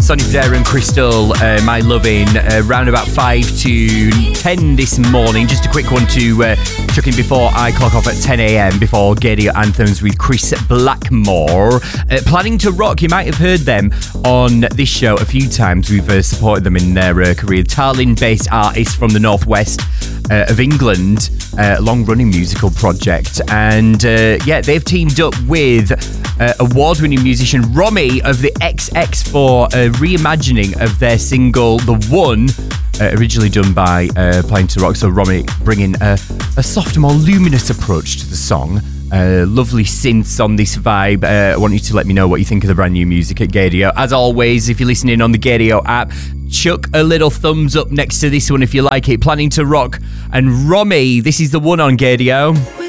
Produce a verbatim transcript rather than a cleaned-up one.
Sonny Fodera and Crystal, uh, My Lovin', uh, round about five to ten this morning. Just a quick one to uh, chuck in before I clock off at ten a.m. before Gaydio Anthems with Chris Blackmore. Uh, Planning to Rock, you might have heard them on this show a few times. We've uh, supported them in their uh, career. Tallinn-based artists from the northwest uh, of England, uh, long-running musical project. And uh, yeah, they've teamed up with uh, award-winning musician Romy of the X X for a reimagining of their single The One, uh, originally done by uh, Planning to Rock. So Romy bringing a, a softer, more luminous approach to the song. Uh, lovely synths on this vibe. Uh, I want you to let me know what you think of the brand new music at Gaydio. As always, if you're listening on the Gaydio app, chuck a little thumbs up next to this one if you like it. Planning to Rock and Romy. This is The One on Gaydio.